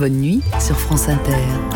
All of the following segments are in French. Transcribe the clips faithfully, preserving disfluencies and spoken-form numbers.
Bonne nuit sur France Inter.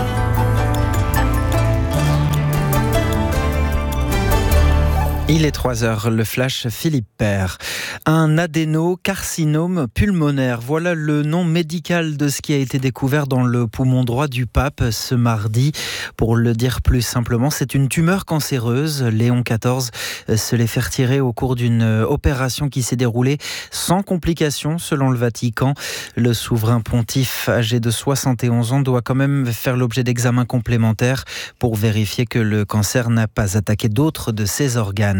Il est trois heures, le flash Philippe Père. Un adénocarcinome pulmonaire, voilà le nom médical de ce qui a été découvert dans le poumon droit du pape ce mardi. Pour le dire plus simplement, c'est une tumeur cancéreuse. Léon quatorze se l'est fait retirer au cours d'une opération qui s'est déroulée sans complications selon le Vatican. Le souverain pontife âgé de soixante et onze ans doit quand même faire l'objet d'examens complémentaires pour vérifier que le cancer n'a pas attaqué d'autres de ses organes.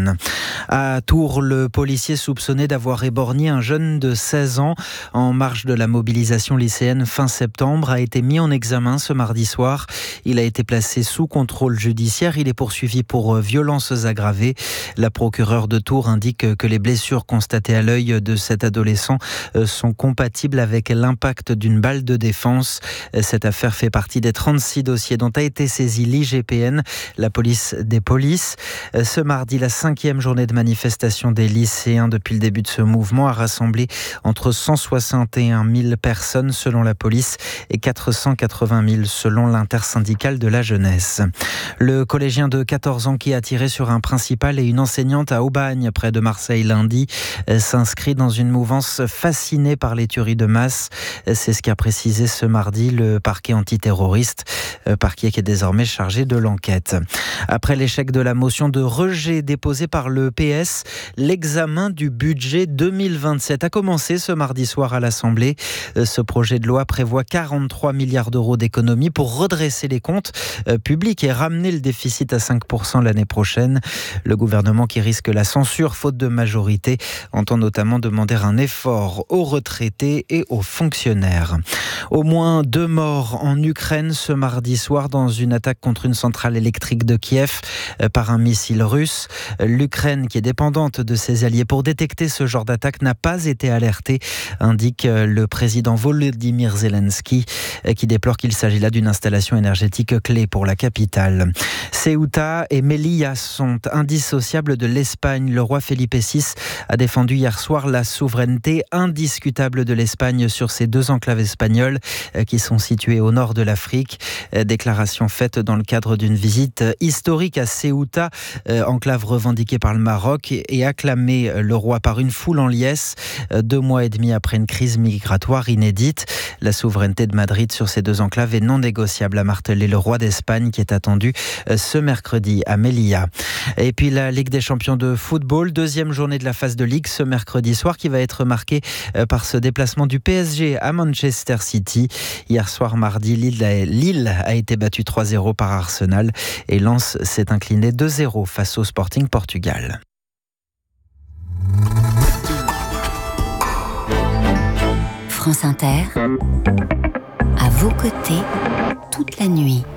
À Tours, le policier soupçonné d'avoir éborgné un jeune de seize ans en marge de la mobilisation lycéenne fin septembre a été mis en examen ce mardi soir. Il a été placé sous contrôle judiciaire. Il est poursuivi pour violences aggravées. La procureure de Tours indique que les blessures constatées à l'œil de cet adolescent sont compatibles avec l'impact d'une balle de défense. Cette affaire fait partie des trente-six dossiers dont a été saisi l'I G P N, la police des polices. Ce mardi, la cinquième journée de manifestation des lycéens depuis le début de ce mouvement a rassemblé entre cent soixante et un mille personnes selon la police et quatre cent quatre-vingt mille selon l'intersyndicale de la jeunesse. Le collégien de quatorze ans qui a tiré sur un principal et une enseignante à Aubagne près de Marseille lundi s'inscrit dans une mouvance fascinée par les tueries de masse. C'est ce qu'a précisé ce mardi le parquet antiterroriste, parquet qui est désormais chargé de l'enquête. Après l'échec de la motion de rejet déposée par le P S, l'examen du budget deux mille vingt-sept a commencé ce mardi soir à l'Assemblée. Ce projet de loi prévoit quarante-trois milliards d'euros d'économies pour redresser les comptes publics et ramener le déficit à cinq pour cent l'année prochaine. Le gouvernement, qui risque la censure faute de majorité, entend notamment demander un effort aux retraités et aux fonctionnaires. Au moins deux morts en Ukraine ce mardi soir dans une attaque contre une centrale électrique de Kiev par un missile russe. L'Ukraine, qui est dépendante de ses alliés pour détecter ce genre d'attaque, n'a pas été alertée, indique le président Volodymyr Zelensky, qui déplore qu'il s'agit là d'une installation énergétique clé pour la capitale. Ceuta et Melilla sont indissociables de l'Espagne. Le roi Felipe six a défendu hier soir la souveraineté indiscutable de l'Espagne sur ces deux enclaves espagnoles qui sont situées au nord de l'Afrique. Déclaration faite dans le cadre d'une visite historique à Ceuta, enclave revendiquée par le Maroc et acclamé le roi par une foule en liesse, deux mois et demi après une crise migratoire inédite. La souveraineté de Madrid sur ces deux enclaves est non négociable, a martelé le roi d'Espagne, qui est attendu ce mercredi à Melilla. Et puis la Ligue des champions de football, deuxième journée de la phase de Ligue ce mercredi soir, qui va être marquée par ce déplacement du P S G à Manchester City. Hier soir mardi, Lille a, Lille a été battue trois zéro par Arsenal et Lens s'est incliné deux zéro face au Sporting Portugal. France Inter, à vos côtés, toute la nuit.